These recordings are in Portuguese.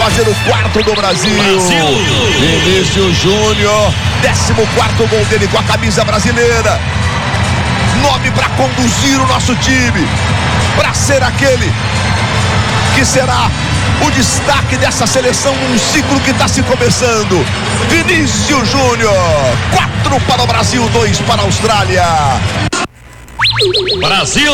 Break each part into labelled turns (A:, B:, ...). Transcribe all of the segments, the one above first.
A: fazer o quarto do Brasil. Vinícius Júnior, 14º gol dele com a camisa brasileira. Nome para conduzir o nosso time, para ser aquele que será o destaque dessa seleção num ciclo que está se começando. Vinícius Júnior, 4 para o Brasil, 2 para a Austrália.
B: Brasil!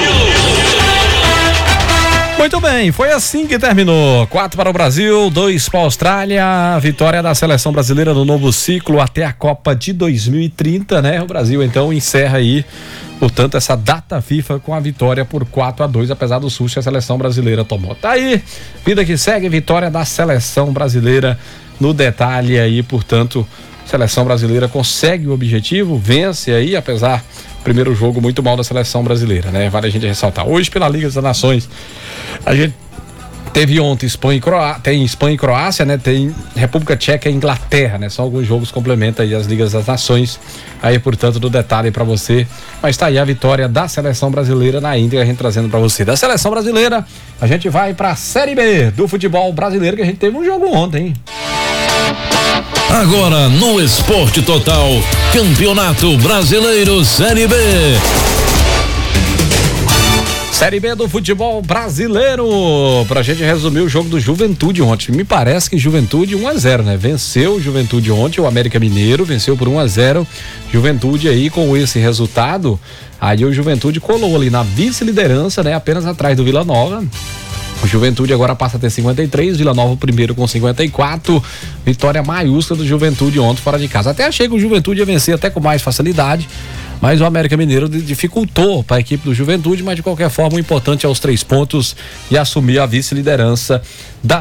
C: Muito bem, foi assim que terminou. 4 para o Brasil, 2 para a Austrália. Vitória da seleção brasileira no novo ciclo até a Copa de 2030, né? O Brasil então encerra aí, portanto, essa data FIFA com a vitória por 4-2, apesar do susto que a seleção brasileira tomou. Tá aí, vida que segue, vitória da seleção brasileira no detalhe aí, portanto, seleção brasileira consegue o objetivo, vence aí, apesar do primeiro jogo muito mal da seleção brasileira, né? Vale a gente ressaltar. Hoje, pela Liga das Nações, a gente teve ontem tem Espanha e Croácia, né? Tem República Tcheca e Inglaterra, né? São alguns jogos que complementam aí as Ligas das Nações. Aí, portanto, do detalhe pra você. Mas tá aí a vitória da seleção brasileira na íntegra, a gente trazendo pra você. Da seleção brasileira, a gente vai pra Série B do futebol brasileiro, que a gente teve um jogo ontem, hein?
B: Agora no Esporte Total, Campeonato Brasileiro Série B.
C: Série B do futebol brasileiro, pra gente resumir o jogo do Juventude ontem. Me parece que Juventude 1-0, né? Venceu o Juventude ontem, o América Mineiro venceu por 1-0. Juventude aí com esse resultado, aí o Juventude colou ali na vice-liderança, né? Apenas atrás do Vila Nova. O Juventude agora passa a ter 53, Vila Nova o primeiro com 54, vitória maiúscula do Juventude ontem fora de casa. Até achei que o Juventude ia vencer até com mais facilidade, mas o América Mineiro dificultou para a equipe do Juventude, mas de qualquer forma o importante é os 3 pontos e assumir a vice-liderança da